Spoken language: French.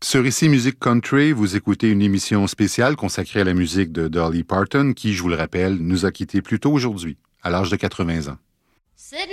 Sur Ici Musique Country, vous écoutez une émission spéciale consacrée à la musique de Dolly Parton, qui, je vous le rappelle, nous a quittés plus tôt aujourd'hui, à l'âge de 80 ans.